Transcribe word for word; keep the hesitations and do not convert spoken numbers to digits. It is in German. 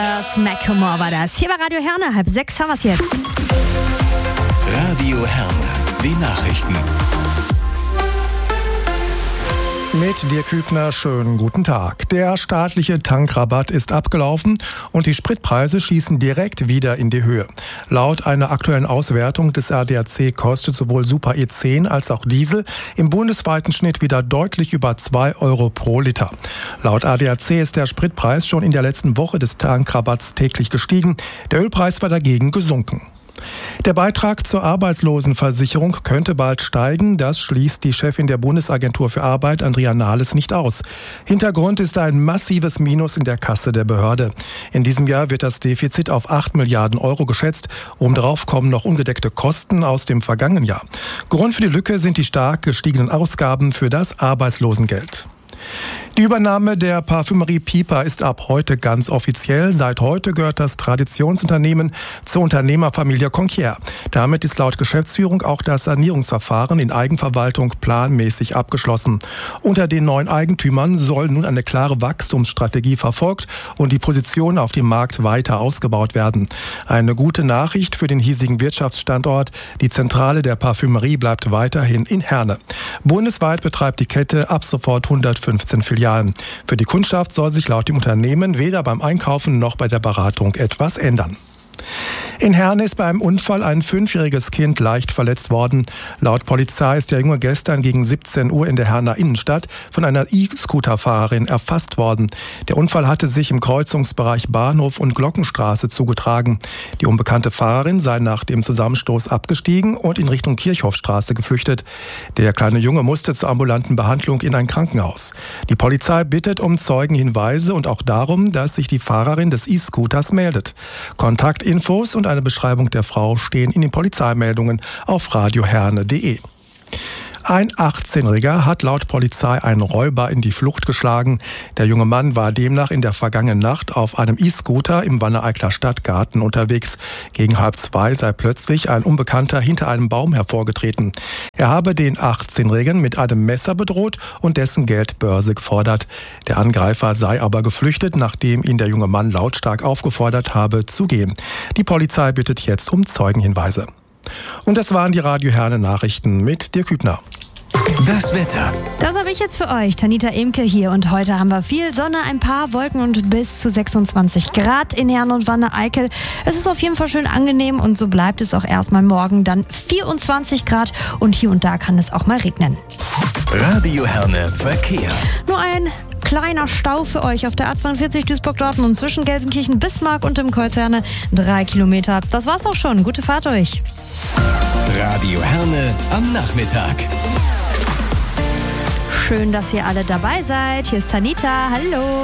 Das Macklemore war das. Hier bei Radio Herne, halb sechs haben wir es jetzt. Radio Herne, die Nachrichten. Mit Dirk Hübner, schönen guten Tag. Der staatliche Tankrabatt ist abgelaufen und die Spritpreise schießen direkt wieder in die Höhe. Laut einer aktuellen Auswertung des A D A C kostet sowohl Super E zehn als auch Diesel im bundesweiten Schnitt wieder deutlich über zwei Euro pro Liter. Laut A D A C ist der Spritpreis schon in der letzten Woche des Tankrabatts täglich gestiegen. Der Ölpreis war dagegen gesunken. Der Beitrag zur Arbeitslosenversicherung könnte bald steigen. Das schließt die Chefin der Bundesagentur für Arbeit, Andrea Nahles, nicht aus. Hintergrund ist ein massives Minus in der Kasse der Behörde. In diesem Jahr wird das Defizit auf acht Milliarden Euro geschätzt. Obendrauf kommen noch ungedeckte Kosten aus dem vergangenen Jahr. Grund für die Lücke sind die stark gestiegenen Ausgaben für das Arbeitslosengeld. Die Übernahme der Parfümerie Piper ist ab heute ganz offiziell. Seit heute gehört das Traditionsunternehmen zur Unternehmerfamilie Conquier. Damit ist laut Geschäftsführung auch das Sanierungsverfahren in Eigenverwaltung planmäßig abgeschlossen. Unter den neuen Eigentümern soll nun eine klare Wachstumsstrategie verfolgt und die Position auf dem Markt weiter ausgebaut werden. Eine gute Nachricht für den hiesigen Wirtschaftsstandort. Die Zentrale der Parfümerie bleibt weiterhin in Herne. Bundesweit betreibt die Kette ab sofort hundertfünfzehn Filialen. Für die Kundschaft soll sich laut dem Unternehmen weder beim Einkaufen noch bei der Beratung etwas ändern. In Herne ist bei einem Unfall ein fünfjähriges Kind leicht verletzt worden. Laut Polizei ist der Junge gestern gegen siebzehn Uhr in der Herner Innenstadt von einer E-Scooter-Fahrerin erfasst worden. Der Unfall hatte sich im Kreuzungsbereich Bahnhof und Glockenstraße zugetragen. Die unbekannte Fahrerin sei nach dem Zusammenstoß abgestiegen und in Richtung Kirchhofstraße geflüchtet. Der kleine Junge musste zur ambulanten Behandlung in ein Krankenhaus. Die Polizei bittet um Zeugenhinweise und auch darum, dass sich die Fahrerin des E-Scooters meldet. Kontaktinfos und eine Beschreibung der Frau stehen in den Polizeimeldungen auf radioherne punkt de. Ein achtzehnjähriger hat laut Polizei einen Räuber in die Flucht geschlagen. Der junge Mann war demnach in der vergangenen Nacht auf einem E-Scooter im Wanne-Eicler Stadtgarten unterwegs. Gegen halb zwei sei plötzlich ein Unbekannter hinter einem Baum hervorgetreten. Er habe den achtzehnjährigen mit einem Messer bedroht und dessen Geldbörse gefordert. Der Angreifer sei aber geflüchtet, nachdem ihn der junge Mann lautstark aufgefordert habe, zu gehen. Die Polizei bittet jetzt um Zeugenhinweise. Und das waren die Radio Herne Nachrichten mit Dirk Hübner. Das Wetter. Das habe ich jetzt für euch, Tanita Imke hier. Und heute haben wir viel Sonne, ein paar Wolken und bis zu sechsundzwanzig Grad in Herne und Wanne-Eickel. Es ist auf jeden Fall schön angenehm und so bleibt es auch erstmal morgen. Dann vierundzwanzig Grad und hier und da kann es auch mal regnen. Radio Herne Verkehr. Nur ein kleiner Stau für euch auf der A zweiundvierzig Duisburg-Dortmund zwischen Gelsenkirchen, Bismarck und dem Kreuz Herne. Drei Kilometer. Das war's auch schon. Gute Fahrt euch. Radio Herne am Nachmittag. Schön, dass ihr alle dabei seid. Hier ist Tanita. Hallo.